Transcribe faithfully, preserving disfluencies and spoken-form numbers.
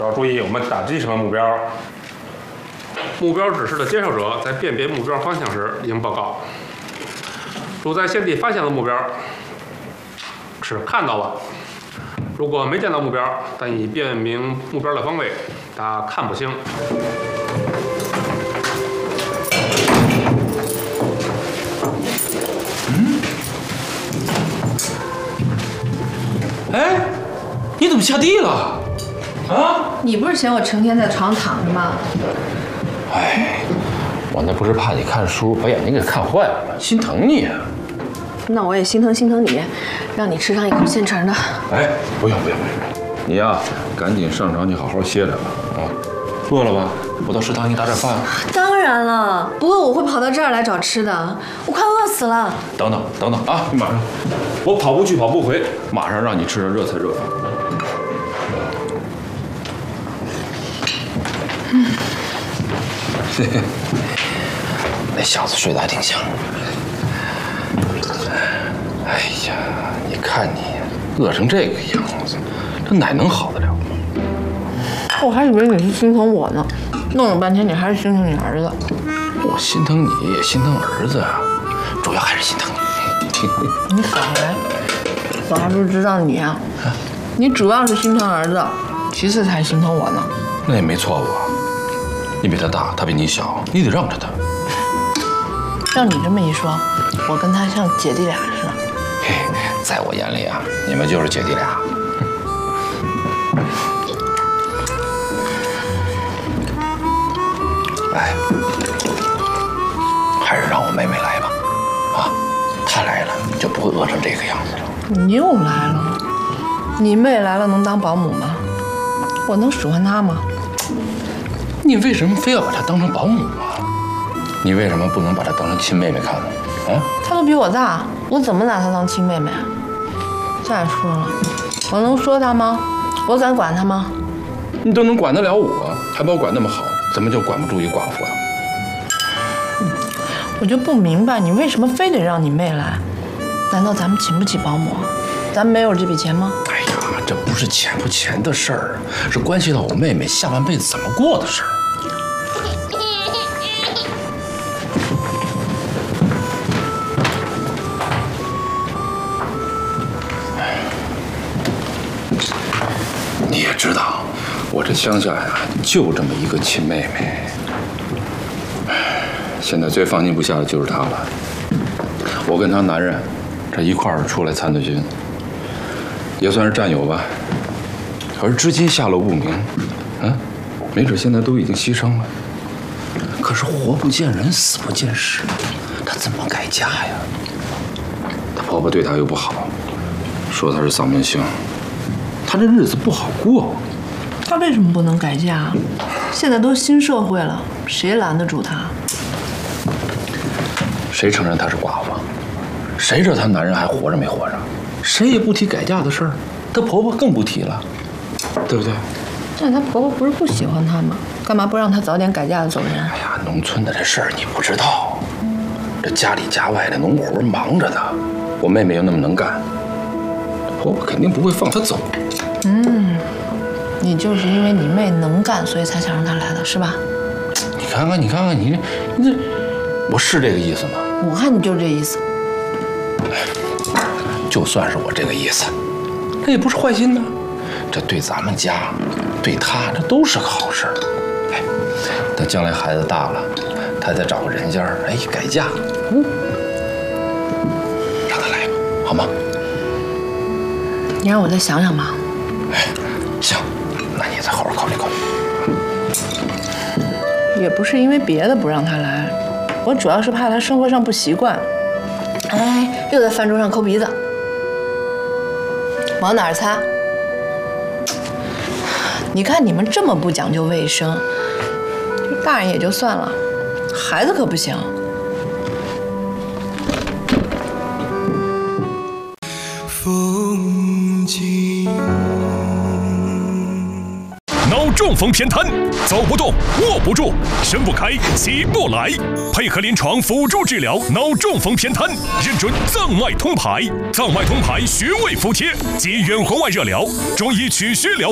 要注意我们打击什么目标。目标指示的接受者在辨别目标方向时应报告。如在现地发现了目标，是看到了；如果没见到目标，但已辨明目标的方位，答看不清。 嗯？哎，你怎么下地了？啊？ 你不是嫌我成天在床上躺着吗？ 哎，我那不是怕你看书把眼睛给看坏了吗？心疼你啊。 那我也心疼心疼你，让你吃上一口现成的。 哎，不用不用不用，你呀，赶紧上床去好好歇着吧。啊，饿了吧？我到食堂给你打点饭。 当然了，不饿我会跑到这儿来找吃的，我快饿死了。 等等等等啊，你马上，我跑步去跑步回，马上让你吃上热菜热饭。嗯，嘿嘿，那小子睡得还挺香。哎呀，你看你饿成这个样子，这哪能好得了？ 我还以为你是心疼我呢，弄了半天你还是心疼你儿子。 我心疼你也心疼儿子啊，主要还是心疼你。 你少来，我还不是知道你啊，你主要是心疼儿子，其次才心疼我呢。 那也没错误啊，你比他大，他比你小，你得让着他。 照你这么一说，我跟他像姐弟俩似的。 嘿，在我眼里啊，你们就是姐弟俩。哎，还是让我妹妹来吧，啊，她来了就不会饿成这个样子了。 你又来了，你妹来了能当保姆吗？我能使唤她吗？ 你为什么非要把她当成保姆啊？你为什么不能把她当成亲妹妹看呢？啊？ 她都比我大，我怎么拿她当亲妹妹啊？再说了，我能说她吗？我敢管她吗？ 你都能管得了我，还把我管那么好，怎么就管不住一寡妇啊？ 我就不明白你为什么非得让你妹来？难道咱们请不起保姆？咱们没有这笔钱吗？ 哎呀，这不是钱不钱的事儿，是关系到我妹妹下半辈子怎么过的事儿。你也知道，我这乡下呀，就这么一个亲妹妹。现在最放心不下的就是她了。我跟她男人这一块儿出来参的军，也算是战友吧。可是至今下落不明，啊，没准现在都已经牺牲了。可是活不见人，死不见尸，她怎么改嫁呀？她婆婆对她又不好，说她是丧门星。她这日子不好过。 她为什么不能改嫁？现在都新社会了，谁拦得住她？ 谁承认她是寡妇？谁知道她男人还活着没活着？谁也不提改嫁的事儿，她婆婆更不提了，对不对？ 那她婆婆不是不喜欢她吗？干嘛不让她早点改嫁的走人？ 哎呀，农村的这事儿你不知道，这家里家外的农活忙着呢，我妹妹又那么能干，婆婆肯定不会放她走。 嗯，你就是因为你妹能干，所以才想让她来的是吧？ 你看看，你看看，你你这，我是这个意思吗？ 我看你就这意思。 就算是我这个意思，那也不是坏心呢。这对咱们家，对她，这都是个好事儿。哎，等将来孩子大了，她再找个人家，哎，改嫁，嗯，让她来吧，好吗？ 你让我再想想吧。 哎，行，那你再好好考虑考虑。 也不是因为别的不让她来，我主要是怕她生活上不习惯。哎，又在饭桌上抠鼻子，往哪儿擦？你看你们这么不讲究卫生，这大人也就算了，孩子可不行。 风景。 脑中风偏瘫，走不动，握不住，伸不开，起不来。配合临床辅助治疗脑中风偏瘫，认准藏脉通牌。藏脉通牌穴位服帖，集远红外热疗、中医取穴疗。